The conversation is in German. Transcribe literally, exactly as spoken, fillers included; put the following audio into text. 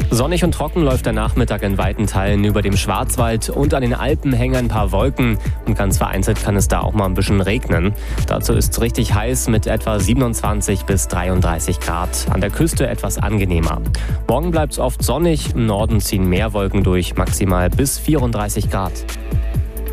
Sonnig und trocken läuft der Nachmittag in weiten Teilen über dem Schwarzwald und an den Alpen hängen ein paar Wolken und ganz vereinzelt kann es da auch mal ein bisschen regnen. Dazu ist es richtig heiß mit etwa siebenundzwanzig bis dreiunddreißig Grad. An der Küste etwas angenehmer. Morgen bleibt es oft sonnig, im Norden ziehen mehr Wolken durch, maximal bis vierunddreißig Grad.